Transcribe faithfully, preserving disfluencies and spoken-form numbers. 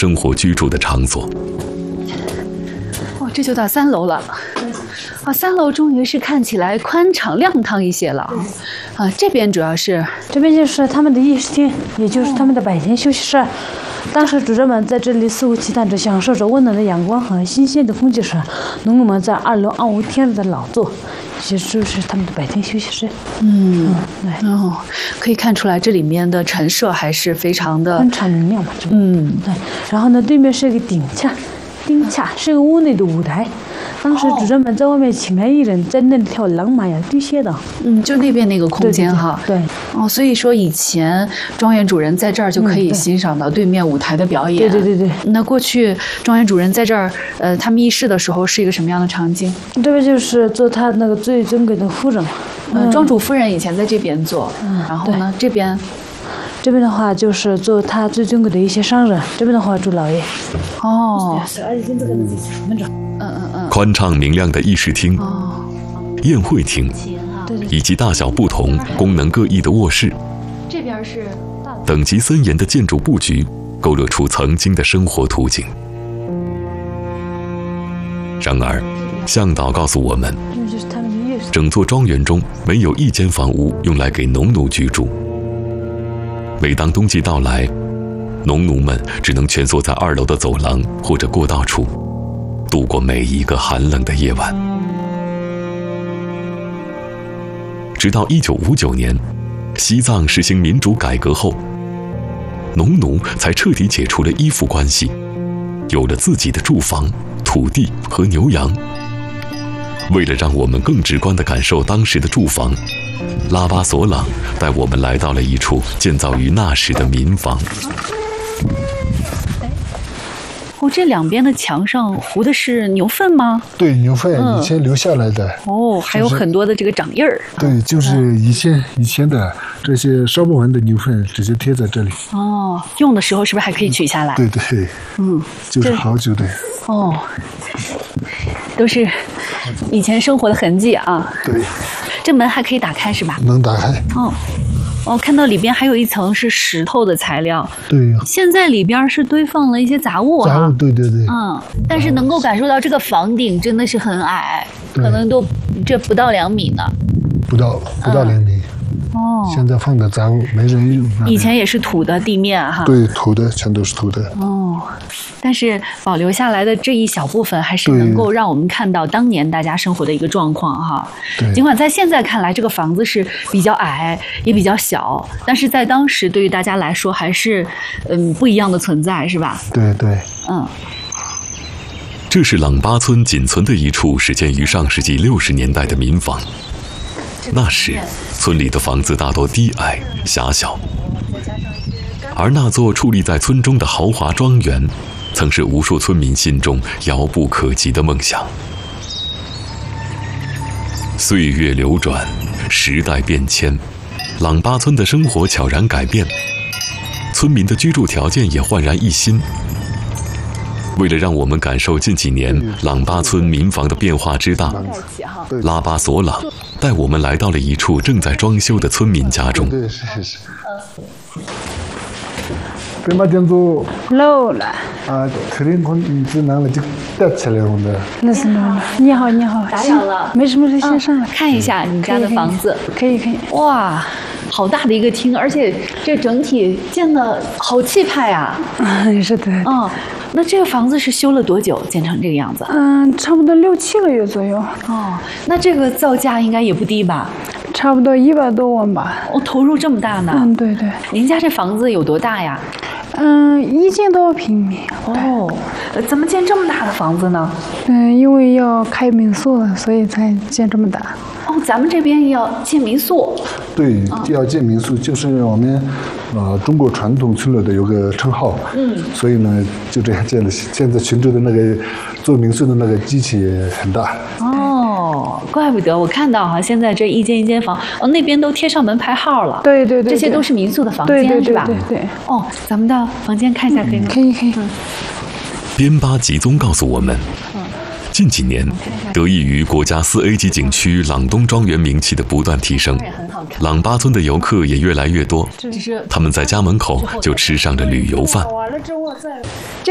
生活居住的场所。 哦，这就到三楼了。啊，三楼终于是看起来宽敞亮堂一些了。啊，这边主要是这边就是他们的议事厅，也就是他们的白天休息室。当时主人们在这里肆无忌惮地享受着温暖的阳光和新鲜的空气时，农奴们在二楼暗无天日的劳作，其实就是他们的白天休息室。 嗯， 嗯对。 哦，可以看出来这里面的陈设还是非常的宽敞明亮嘛。 嗯， 对。然后呢，对面是一个顶架，顶架是个屋内的舞台。当时主人们在外面请来艺人，在那里跳朗玛呀、dü蝎的。 嗯，就那边那个空间哈。 对。对哦，所以说以前庄园主人在这儿就可以欣赏到对面舞台的表演。 对对对对。 那过去庄园主人在这儿，呃，他们议事的时候是一个什么样的场景？ 这边就是做他那个最尊贵的夫人。 嗯，庄主夫人以前在这边做。嗯。然后呢，这边。 这边的话就是做他最尊贵的一些商人，这边的话住老爷。 哦。嗯嗯嗯。 宽敞明亮的议事厅、 哦、 宴会厅，以及大小不同、功能各异的卧室。 这边是等级森严的建筑布局，勾勒出曾经的生活图景。然而，向导告诉我们，整座庄园中没有一间房屋用来给农奴居住。每当冬季到来，农奴们只能蜷缩在二楼的走廊或者过道处，度过每一个寒冷的夜晚。直到一九五九年，西藏实行民主改革后，农奴才彻底解除了依附关系，有了自己的住房、土地和牛羊。为了让我们更直观地感受当时的住房，拉巴索朗带我们来到了一处建造于那时的民房。 哦，这两边的墙上糊的是牛粪吗？ 对，牛粪以前留下来的。 嗯、哦，还有很多的这个掌印儿。 对，就是以前以前的这些烧不完的牛粪直接贴在这里。 哦，用的时候是不是还可以取下来？ 对对。嗯，就是好久的。 哦，都是以前生活的痕迹啊。 对。 这门还可以打开是吧？ 能打开。 哦。哦，看到里边还有一层是石头的材料。 对。 现在里边是堆放了一些杂物哈。杂物，对对对。 嗯，但是能够感受到这个房顶真的是很矮，可能都这不到两米呢。 不到不到两米。嗯哦， 现在放的杂物没人用。 以前也是土的地面哈。 对，土的全都是土的。 哦，但是保留下来的这一小部分，还是能够让我们看到当年大家生活的一个状况哈。 对。 尽管在现在看来，这个房子是比较矮，也比较小，但是在当时对于大家来说，还是嗯不一样的存在，是吧？ 对对。 嗯。 这是朗巴村仅存的一处始建于上世纪六十年代的民房。那时，村里的房子大多低矮狭小，而那座矗立在村中的豪华庄园，曾是无数村民心中遥不可及的梦想。岁月流转，时代变迁，朗巴村的生活悄然改变，村民的居住条件也焕然一新。为了让我们感受近几年朗巴村民房的变化之大，拉巴索朗带我们来到了一处正在装修的村民家中。 对，是是是。北马建筑漏了。 啊，客厅空椅子拿了就带起来了的。 那是漏了。你好，你好。 打扰了。 没什么事，先上来看一下你家的房子。 可以可以。 哇，好大的一个厅，而且这整体建的好气派啊。 嗯，是的。 嗯。那这个房子是修了多久建成这个样子？ 嗯，差不多六七个月左右。 哦，那这个造价应该也不低吧？ 差不多一百多万吧。 哦，投入这么大呢？ 嗯，对对。 您家这房子有多大呀？ 嗯，一千多平米。 哦，呃，怎么建这么大的房子呢？ 嗯，因为要开民宿，所以才建这么大。 哦，咱们这边要建民宿。 对，要建民宿，就是我们呃中国传统村落的有个称号。嗯。所以呢，就这样建了。现在群众的那个做民宿的那个机器也很大。 哦，怪不得我看到哈，现在这一间一间房，哦，那边都贴上门牌号了。 对对对。 这些都是民宿的房间， 对对对是吧？ 对对。 哦，咱们到房间看一下可以吗？ 可以可以。嗯。 边巴吉宗告诉我们。近几年，得益于国家四 A 级景区朗东庄园名气的不断提升，朗巴村的游客也越来越多。他们在家门口就吃上了旅游饭。